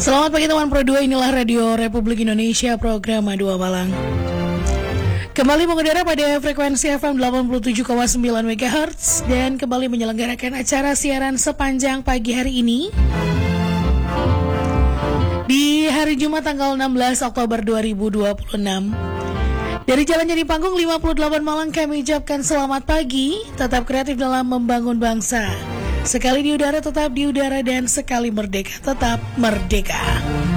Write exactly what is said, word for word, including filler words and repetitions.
Selamat pagi teman Pro dua, inilah Radio Republik Indonesia, program Dua Malang. Kembali mengudara pada frekuensi F M delapan puluh tujuh koma sembilan megahertz dan kembali menyelenggarakan acara siaran sepanjang pagi hari ini. Di hari Jumat tanggal enam belas Oktober dua ribu dua puluh enam. Dari Jalan Jadi Panggung lima puluh delapan Malang kami ucapkan selamat pagi, tetap kreatif dalam membangun bangsa. Sekali di udara tetap di udara dan sekali merdeka tetap merdeka.